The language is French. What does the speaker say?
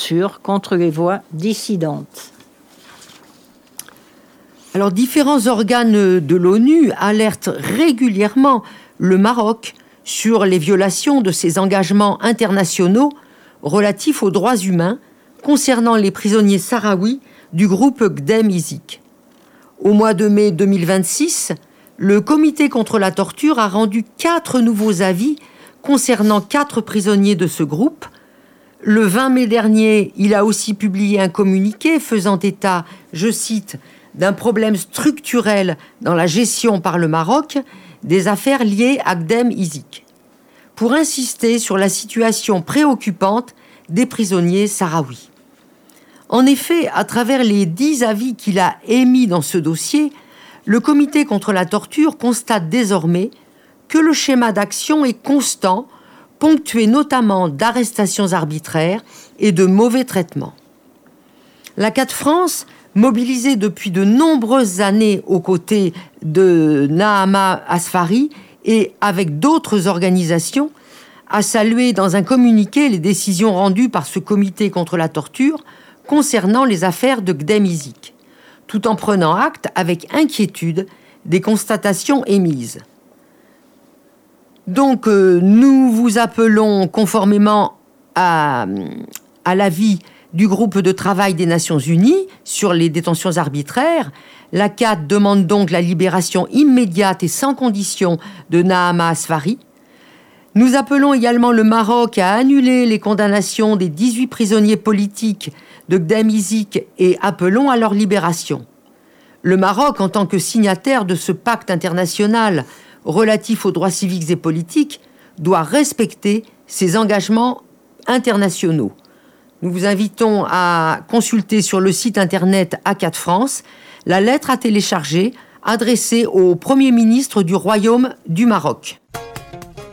censure contre les voix dissidentes. Alors, différents organes de l'ONU alertent régulièrement le Maroc sur les violations de ses engagements internationaux relatifs aux droits humains concernant les prisonniers sahraouis du groupe Gdem Izik. Au mois de mai 2026, le Comité contre la torture a rendu 4 nouveaux avis concernant 4 prisonniers de ce groupe. Le 20 mai dernier, il a aussi publié un communiqué faisant état, je cite, d'un problème structurel dans la gestion par le Maroc des affaires liées à Gdem Izik, pour insister sur la situation préoccupante des prisonniers sahraouis. En effet, à travers les 10 avis qu'il a émis dans ce dossier, le Comité contre la torture constate désormais que le schéma d'action est constant, ponctué notamment d'arrestations arbitraires et de mauvais traitements. La CAT France, mobilisée depuis de nombreuses années aux côtés de Nahama Asfari et avec d'autres organisations, a salué dans un communiqué les décisions rendues par ce comité contre la torture concernant les affaires de Gdem Izik, tout en prenant acte avec inquiétude des constatations émises. Donc, nous vous appelons, conformément à l'avis du groupe de travail des Nations Unies sur les détentions arbitraires, la CAT demande donc la libération immédiate et sans condition de Nahama Asfari. Nous appelons également le Maroc à annuler les condamnations des 18 prisonniers politiques de Gdem Izik et appelons à leur libération. Le Maroc, en tant que signataire de ce pacte international relatif aux droits civiques et politiques, doit respecter ses engagements internationaux. Nous vous invitons à consulter sur le site internet ACAT France la lettre à télécharger adressée au Premier ministre du Royaume du Maroc.